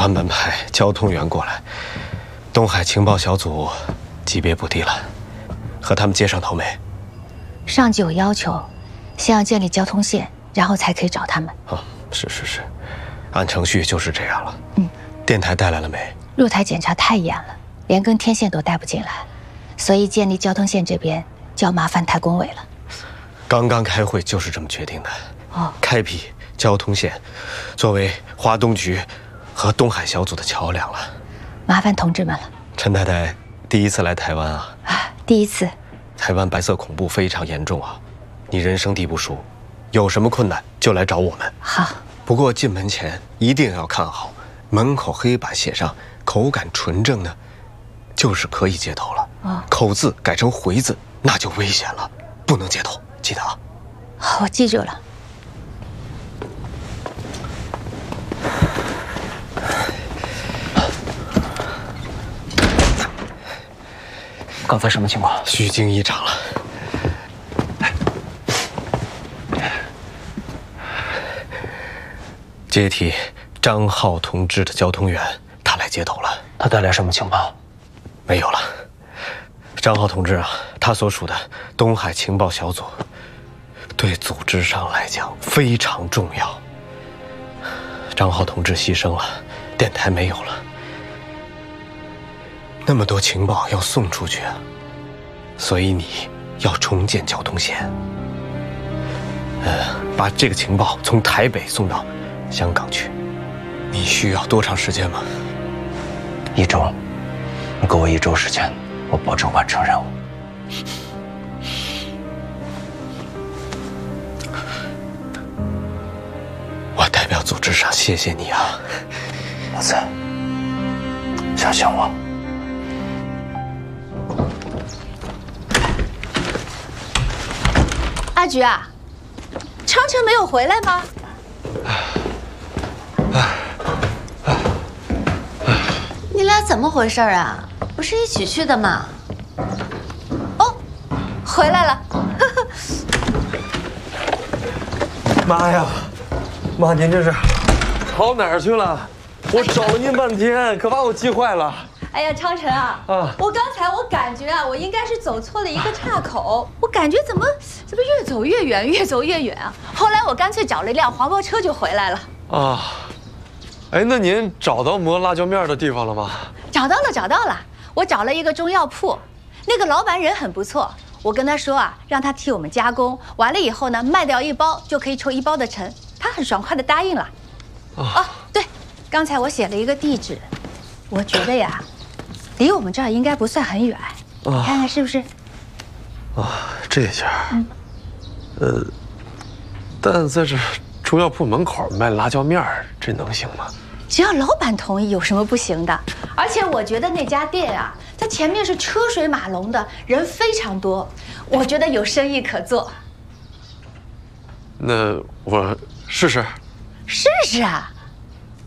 专门派交通员过来。东海情报小组级别不低了，和他们接上头没？ 上级有要求，先要建立交通线，然后才可以找他们。 哦，是，按程序就是这样了。电台带来了没？ 入台检查太严了，连根天线都带不进来，所以建立交通线这边就要麻烦台工委了。 刚刚开会就是这么决定的。 哦， 开辟交通线，作为华东局和东海小组的桥梁了。 麻烦同志们了。 陈太太第一次来台湾啊？ 第一次。 台湾白色恐怖非常严重啊，你人生地不熟，有什么困难就来找我们。 好。 不过进门前一定要看好，门口黑板写上口感纯正呢，就是可以接头了。 哦， 口字改成回字，那就危险了，不能接头，记得啊。 好，我记住了。 刚才什么情况？ 虚惊一场了。接替张浩同志的交通员，他来接头了。 他带来什么情报？ 没有了。张浩同志啊，他所属的东海情报小组，对组织上来讲非常重要。张浩同志牺牲了，电台没有了，那么多情报要送出去啊，所以你要重建交通线，把这个情报从台北送到香港去。你需要多长时间吗 ？1周，你给我1周时间，我保证完成任务。 我代表组织上谢谢你啊， 老四，相信我。 阿菊啊，昌城没有回来吗？ 你俩怎么回事啊？不是一起去的吗？ 哦，回来了。 妈呀，妈您这是跑哪儿去了？我找了您半天，可把我急坏了。 哎呀，昌城啊，我刚才感觉啊，我应该是走错了一个岔口，我感觉怎么越走越远，越走越远啊！后来我干脆找了一辆黄包车就回来了。 啊，哎，那您找到磨辣椒面的地方了吗？ 找到了，我找了一个中药铺，那个老板人很不错，我跟他说啊，让他替我们加工，完了以后呢，卖掉1包就可以抽1包的成，他很爽快的答应了。哦，对，刚才我写了一个地址，我觉得呀，离我们这儿应该不算很远，你看看是不是？ 啊，这家，但在这中药铺门口卖辣椒面，这能行吗？ 只要老板同意，有什么不行的？而且我觉得那家店啊，它前面是车水马龙的，人非常多，我觉得有生意可做。 那我试试。 试试啊！